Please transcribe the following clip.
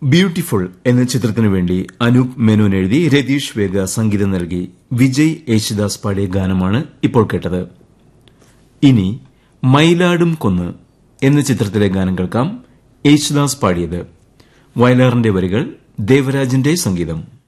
Beautiful എന്ന ചിത്രത്തിനു വേണ്ടി അനൂപ് മേനോൻ എഴുതി രതീഷ് വേഗ സംഗീതം നൽകി വിജയ് യേശുദാസ് പാടിയ ഗാനമാണ് ഇപ്പോൾ കേട്ടത്. ഇനി മയിലാടും കൊന്ന് എന്ന ചിത്രത്തിലെ ഗാനം കേൾക്കാം. യേശുദാസ് പാടിയത്. വയലാറിന്റെ വരികൾ, ദേവരാജന്റെ സംഗീതം.